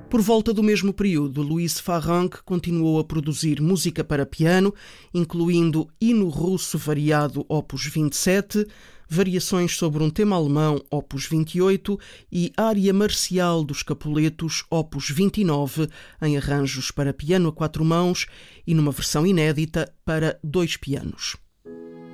Por volta do mesmo período, Louis Farrenc continuou a produzir música para piano, incluindo Hino Russo Variado Opus 27, variações sobre um tema alemão Opus 28 e Ária Marcial dos Capuletos Opus 29, em arranjos para piano a 4 mãos e numa versão inédita para 2 pianos.